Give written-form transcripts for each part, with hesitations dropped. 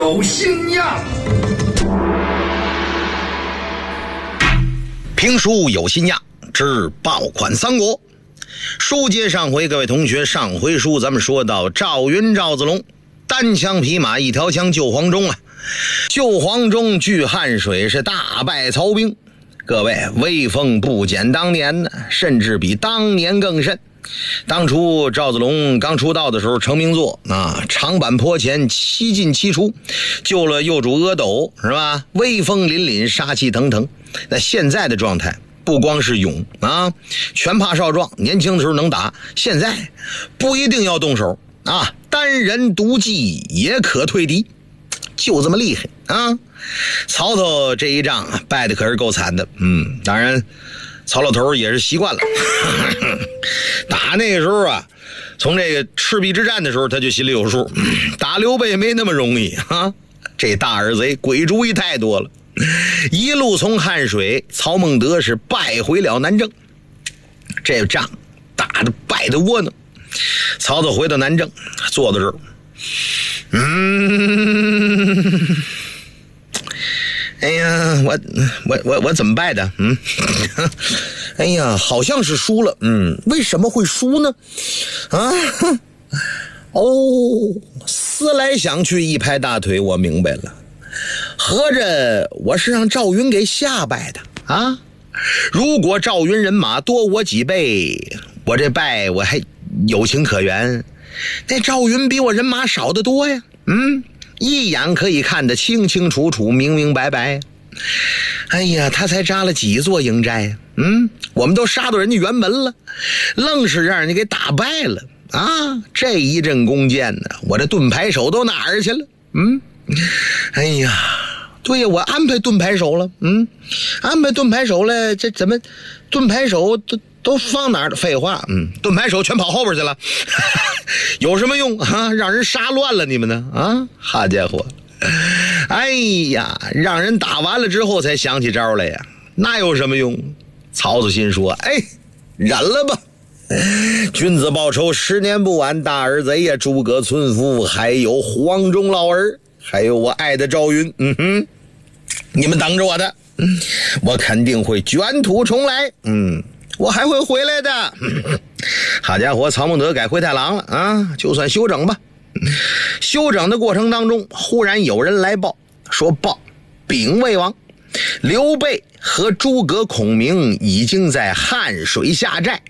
有新样， 评书有新样之爆款三国。书接上回，各位同学，上回书咱们说到赵云赵子龙单枪匹马一条枪救黄忠啊，救黄忠据汉水是大败曹兵，各位威风不减当年呢，甚至比当年更甚。当初赵子龙刚出道的时候，成名作啊，长坂坡前七进七出，救了右主阿斗，是吧？威风凛凛，杀气腾腾。那现在的状态不光是勇啊，拳怕少壮，年轻的时候能打，现在不一定要动手啊，单人独骑也可退敌，就这么厉害啊！曹操这一仗败的可是够惨的，当然曹老头也是习惯了打那个时候啊，从这个赤壁之战的时候他就心里有数，打刘备没那么容易啊，这大耳贼鬼主意太多了。一路从汉水，曹孟德是败回了南郑，这仗打得败得窝囊。曹操回到南郑，坐在这儿，哎呀，我怎么败的？哎呀，好像是输了。为什么会输呢？思来想去，一拍大腿，我明白了。合着我是让赵云给吓败的啊！如果赵云人马多我几倍，我这败我还有情可原。那赵云比我人马少得多呀，一眼可以看得清清楚楚，明明白白。哎呀，他才扎了几座营寨呀？我们都杀到人家辕门了，愣是让人家给打败了啊！这一阵弓箭呢，我这盾牌手都哪儿去了？哎呀，对呀，我安排盾牌手了，安排盾牌手了，这怎么盾牌手都放哪儿了？废话，盾牌手全跑后边去了，有什么用啊？让人杀乱了你们呢啊！好家伙，哎呀，让人打完了之后才想起招来呀，那有什么用？曹操心说，忍了吧。君子报仇10年不晚，大耳贼呀，诸葛村夫，还有黄忠老儿，还有我爱的赵云，你们等着我的，我肯定会卷土重来，我还会回来的。好家伙，曹孟德改灰太狼了啊，就算休整吧。休整的过程当中，忽然有人来报，说禀魏王，刘备和诸葛孔明已经在汉水下寨。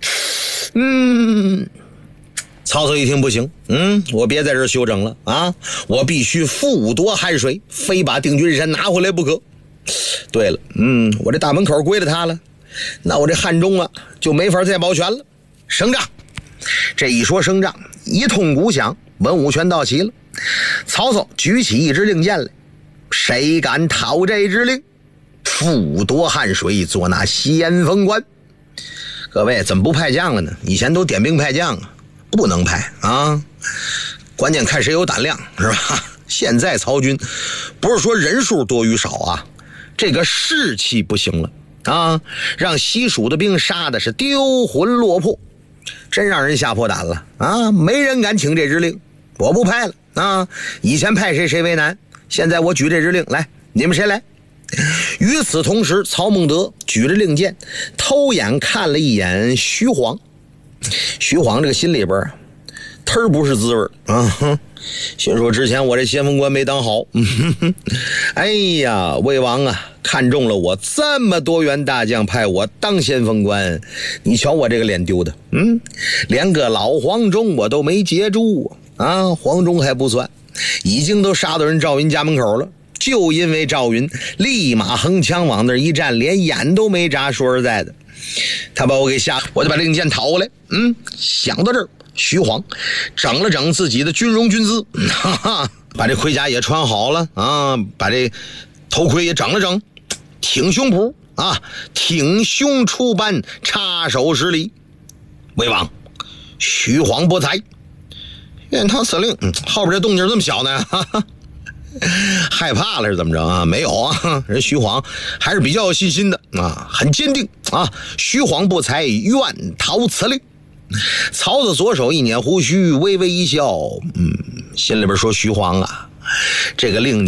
曹操一听不行，我别在这儿休整了啊，我必须复夺汉水，非把定军山拿回来不可。对了，我这大门口归了他了，那我这汉中啊就没法再保全了。升帐，这一说升帐，一通鼓响，文武全到齐了。曹操举起一支令箭来，谁敢讨这支令，复夺汉水，做那先锋官。各位怎么不派将了呢？以前都点兵派将啊，不能派啊，关键看谁有胆量，是吧？现在曹军不是说人数多与少啊，这个士气不行了啊，让西蜀的兵杀的是丢魂落魄，真让人吓破胆了啊！没人敢请这支令，我不派了啊！以前派谁为难，现在我举这支令来，你们谁来？与此同时，曹孟德举着令箭，偷眼看了一眼徐晃。徐晃这个心里边忒不是滋味啊！心说之前我这先锋官没当好，哎呀，魏王啊，看中了我这么多员大将，派我当先锋官，你瞧我这个脸丢的，连个老黄忠我都没截住啊！黄忠还不算，已经都杀到人赵云家门口了。就因为赵云立马横枪往那儿一站，连眼都没眨，说实在的，他把我给吓，我就把令箭讨过来。想到这儿，徐晃整了整自己的军容军姿，把这盔甲也穿好了啊，把这头盔也整了整，挺胸脯啊，挺胸出班，插手施礼。魏王，徐晃不才。愿他此令，后边这动静这么小呢？害怕了是怎么着啊？没有啊，人徐晃还是比较有信心的啊，很坚定啊。徐晃不才，愿讨此令。曹操左手一捻胡须，微微一笑，心里边说：徐晃啊，这个令你